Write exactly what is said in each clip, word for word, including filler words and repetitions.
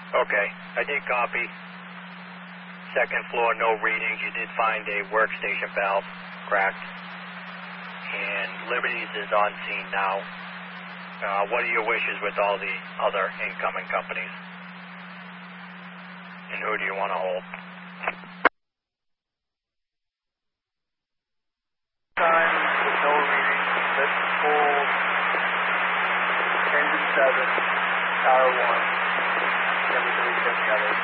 Okay, I did copy. Second floor, no readings. You did find a workstation valve cracked. And Liberty's is on scene now. Uh, what are your wishes with all the other incoming companies? And who do you want to hold? Time with no readings. Let's hold engine seven, tower one. Then we can reach out the others.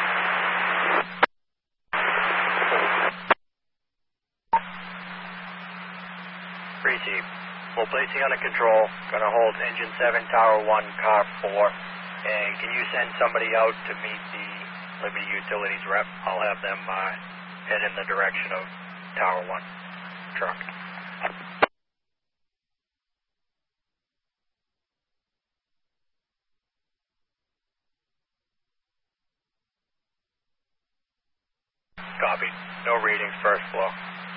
Receive. We'll place you under control. Gonna hold engine seven, tower one, car four. And can you send somebody out to meet the Liberty Utilities rep? I'll have them uh, head in the direction of tower one truck. Copy. No readings, first floor.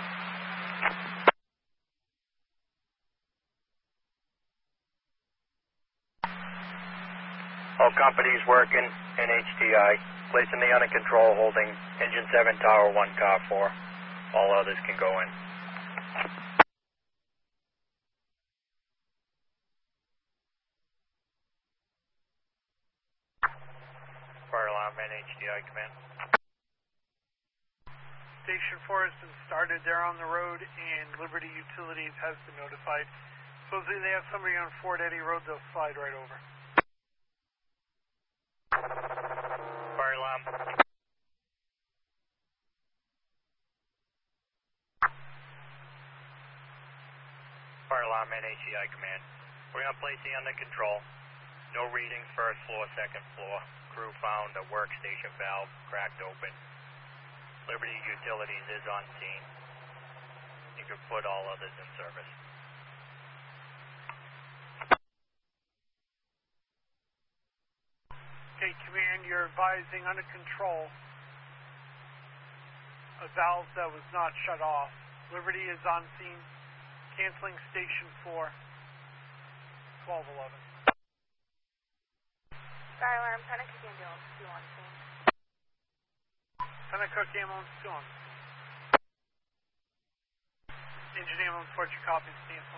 All companies working in H D I. Placing me under control, holding engine seven, tower one, car four. All others can go in. Fire alarm and H D I command. Station four has been started. They're on the road, and Liberty Utilities has been notified. Supposedly they have somebody on Fort Eddy Road. They'll slide right over. Fire alarm. Fire alarm and H D I command. We're going to place you under control. No readings, first floor, second floor. Crew found a workstation valve cracked open. Liberty Utilities is on scene. You can put all others in service. Okay, command, you're advising under control a valve that was not shut off. Liberty is on scene. Canceling station four. twelve eleven. Fire alarm, Pennacook ambulance, two on scene. Pennacook ambulance, two on. Engine ambulance, Fort, your copy, stand.